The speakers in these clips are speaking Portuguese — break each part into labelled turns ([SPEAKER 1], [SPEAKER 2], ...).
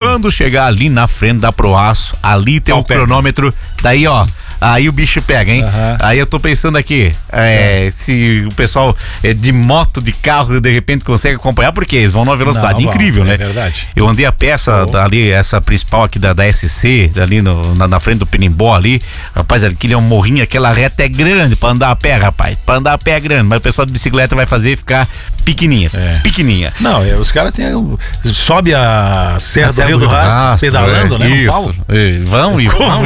[SPEAKER 1] Quando chegar ali na frente da Proaço, ali tem o cronômetro, daí ó, aí o bicho pega, hein? Aí eu tô pensando aqui, se o pessoal de moto, de carro, de repente consegue acompanhar, porque eles vão numa velocidade incrível, né?
[SPEAKER 2] É verdade.
[SPEAKER 1] Eu andei a peça ali, essa principal aqui da SC, ali na frente do Penimbó ali, rapaz, aquele é um morrinho, aquela reta é grande pra andar a pé, rapaz, pra andar a pé é grande, mas o pessoal de bicicleta vai fazer ficar pequenininha.
[SPEAKER 2] Não, os caras sobe a Serra do Rio do Rastro, pedalando, né?
[SPEAKER 1] Isso, vão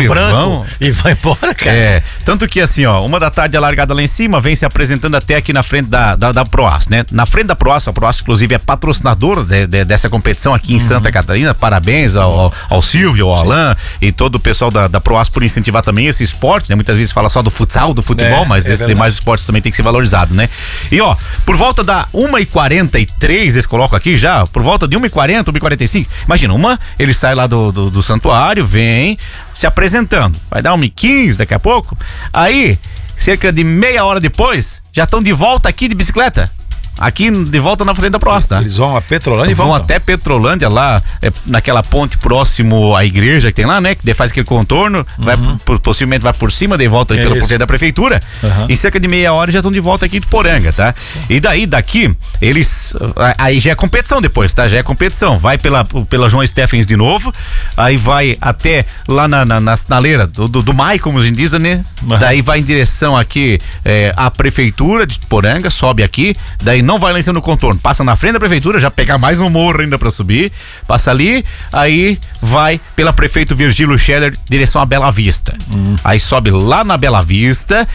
[SPEAKER 2] e vai embora, cara.
[SPEAKER 1] Tanto que assim, ó, 1 da tarde a largada lá em cima, vem se apresentando até aqui na frente da Proaço, né? Na frente da Proaço, a Proaço inclusive é patrocinador dessa competição aqui em Santa Catarina. Parabéns ao Silvio, ao Alain e todo o pessoal da Proaço por incentivar também esse esporte, né? Muitas vezes fala só do futsal, do futebol, mas esses demais esportes também tem que ser valorizado, né? E ó, por volta da 1h43, eles colocam aqui já, por volta de 1h40, 1h45, imagina, ele sai lá do santuário, vem se apresentando, vai dar 1h15 daqui a pouco, aí, cerca de meia hora depois, já estão de volta aqui de bicicleta. Aqui de volta na frente da Proaço, tá?
[SPEAKER 2] Eles vão a Petrolândia e
[SPEAKER 1] vão até Petrolândia, lá naquela ponte próximo à igreja que tem lá, né? Que faz aquele contorno, possivelmente vai por cima, daí volta pela porteira da prefeitura. Em cerca de meia hora já estão de volta aqui de Poranga, tá? E daqui, eles. Aí já é competição depois, tá? Já é competição. Vai pela João Stephens de novo, aí vai até lá na sinaleira do Mai, como a gente diz, né? Daí vai em direção aqui à prefeitura de Poranga, sobe aqui, daí não vai lá em cima no contorno, passa na frente da prefeitura, já pegar mais um morro ainda pra subir, passa ali, aí vai pela Prefeito Virgílio Scheller, direção a Bela Vista. Aí sobe lá na Bela Vista,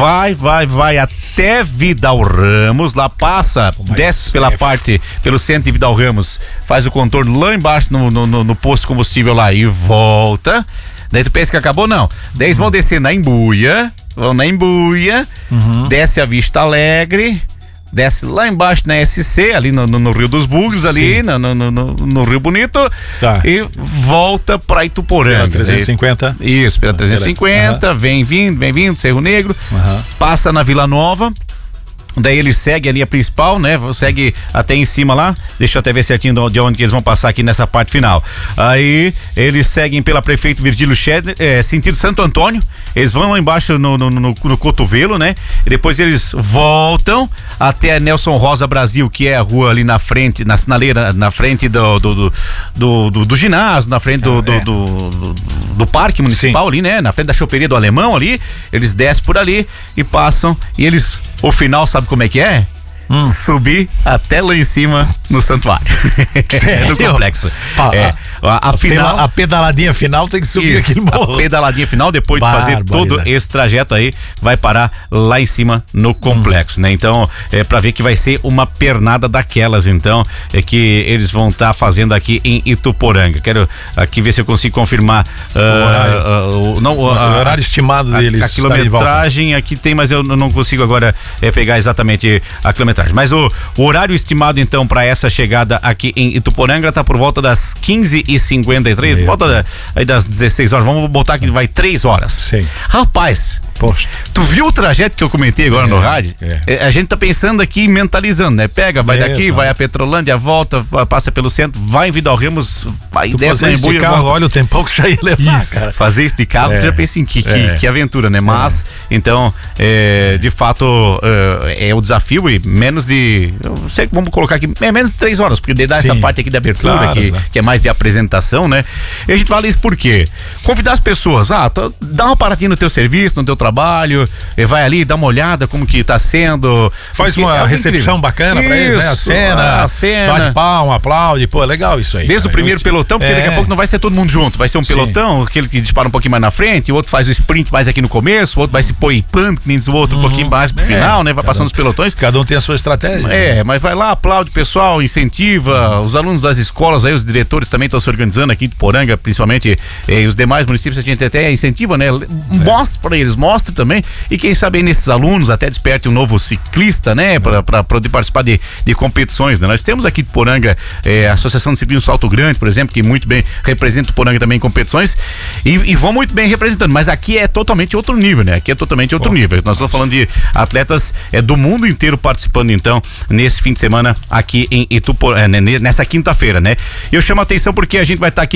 [SPEAKER 1] vai até Vidal Ramos, lá passa, desce pelo centro de Vidal Ramos, faz o contorno lá embaixo no posto de combustível lá e volta. Daí tu pensa que acabou? Não. Daí eles vão descer na Embuia, desce a Vista Alegre, desce lá embaixo na SC, ali no Rio dos Bugres, ali no Rio Bonito, e volta pra Ituporanga.
[SPEAKER 2] Pela 350.
[SPEAKER 1] Isso, pela 350, vem vindo, Cerro Negro, passa na Vila Nova. Daí ele segue ali a principal, né? Segue até em cima lá. Deixa eu até ver certinho de onde que eles vão passar aqui nessa parte final. Aí eles seguem pela Prefeito Virgílio Scheller, sentido Santo Antônio. Eles vão lá embaixo no cotovelo, né? E depois eles voltam até Nelson Rosa Brasil, que é a rua ali na frente, na sinaleira, na frente do ginásio, na frente do parque municipal ali, né? Na frente da choperia do Alemão ali. Eles descem por ali e passam, e eles, o final, sabe como é que é? Subir até lá em cima no santuário. No complexo.
[SPEAKER 2] A pedaladinha final tem que subir aqui no morro.
[SPEAKER 1] A pedaladinha final, depois de fazer todo esse trajeto aí, vai parar lá em cima no complexo, né? Então, pra ver que vai ser uma pernada daquelas, então, que eles vão estar fazendo aqui em Ituporanga. Quero aqui ver se eu consigo confirmar o
[SPEAKER 2] horário estimado deles.
[SPEAKER 1] A quilometragem aqui tem, mas eu não consigo agora pegar exatamente a quilometragem. Mas o horário estimado, então, para essa chegada aqui em Ituporanga tá por volta das 15h53, por volta aí das 16 horas. Vamos botar aqui, vai 3 horas.
[SPEAKER 2] Sim.
[SPEAKER 1] Rapaz,
[SPEAKER 2] poxa,
[SPEAKER 1] tu viu o trajeto que eu comentei agora no rádio? A gente tá pensando aqui, mentalizando, né? Pega, vai daqui, vai a Petrolândia, volta, passa pelo centro, vai em Vidal Ramos, vai desce na Embuia.
[SPEAKER 2] Olha o tempão que já ia levar, cara.
[SPEAKER 1] Fazer isso de carro, tu já pensa em que aventura, né? Mas, então, de fato, é o desafio, e menos de, eu sei que vamos colocar aqui, menos de 3 horas, porque dá essa parte aqui da abertura, que é mais de apresentação, né? E a gente fala isso por quê? Convidar as pessoas, dá uma paradinha no teu serviço, no teu trabalho, vai ali, dá uma olhada como que tá sendo.
[SPEAKER 2] Faz uma recepção bacana pra eles, né? A cena, bate palma, aplaude, pô, é legal isso aí.
[SPEAKER 1] Desde o primeiro pelotão, porque daqui a pouco não vai ser todo mundo junto, vai ser um pelotão, aquele que dispara um pouquinho mais na frente, o outro faz o sprint mais aqui no começo, o outro vai se pôr em pano, que nem diz o outro, um pouquinho mais pro final, né? Vai passando os pelotões.
[SPEAKER 2] Cada um tem a sua estratégia.
[SPEAKER 1] Mas vai lá, aplaude o pessoal, incentiva, os alunos das escolas aí, os diretores também estão se organizando aqui de Poranga, principalmente, e os demais municípios a gente até incentiva, né? Mostra pra eles, mostra também, e quem sabe aí nesses alunos até desperte um novo ciclista, né? Pra poder participar de competições, né? Nós temos aqui de Poranga a Associação de Ciclismo Salto Grande, por exemplo, que muito bem representa o Poranga também em competições, e vão muito bem representando, mas aqui é totalmente outro nível, né? Aqui é totalmente outro nível. Nós estamos falando de atletas do mundo inteiro participando, então, nesse fim de semana aqui em Ituporanga, nessa quinta-feira, né? Eu chamo a atenção porque a gente vai estar aqui